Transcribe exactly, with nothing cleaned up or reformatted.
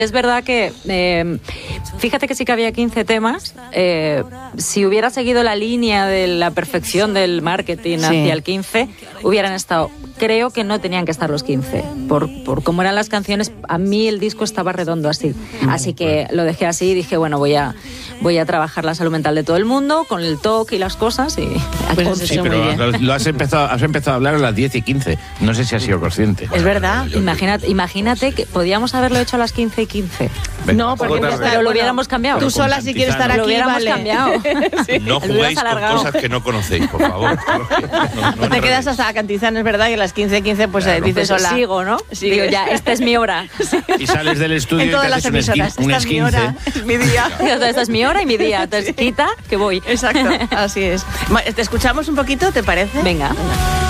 Es verdad que, eh, fíjate que sí que había quince temas. Eh, si hubiera seguido la línea de la perfección del marketing Sí. hacia el quince, hubieran estado... Creo que no tenían que estar los quince. Por, por cómo eran las canciones, a mí el disco estaba redondo así. Así que lo dejé así y dije, bueno, voy a, voy a trabajar la salud mental de todo el mundo, con el talk y las cosas. Y Pues Sí, muy pero bien. lo, lo has, empezado, has empezado a hablar a las diez y quince. No sé si has sido consciente. Es verdad, imagínate, imagínate que podíamos haberlo hecho a las quince y quince. Venga, No, porque otra ya vez. está, Pero lo bueno, hubiéramos cambiado. Tú sola, si quieres estar Lo aquí, hubiéramos vale. cambiado. No El juguéis brazo con alargado. cosas que no conocéis, por favor. No, no, no Te quedas hasta Cantizano, es verdad, y a las quince quince pues Claro. eh, dices Pues hola. sigo, ¿no? Sigues. Digo, ya, esta es mi hora. Y sales del estudio En y todas te las haces un esquin- emisoras. un Esta es mi hora, esquince. es mi día. Esta es mi hora y mi día. Entonces, quita, que voy. Exacto, así es. Ma- ¿Te escuchamos un poquito, te parece? Venga.